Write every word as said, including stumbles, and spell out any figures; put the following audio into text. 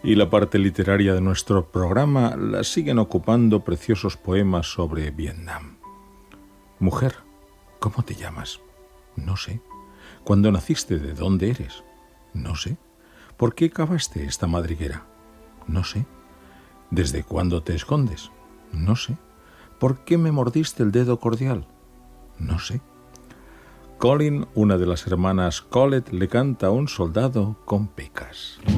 Y la parte literaria de nuestro programa la siguen ocupando preciosos poemas sobre Vietnam. Mujer, ¿cómo te llamas? No sé. ¿Cuándo naciste? ¿De dónde eres? No sé. ¿Por qué cavaste esta madriguera? No sé. ¿Desde cuándo te escondes? No sé. ¿Por qué me mordiste el dedo cordial? No sé. Colin, una de las hermanas Colette, le canta a un soldado con pecas.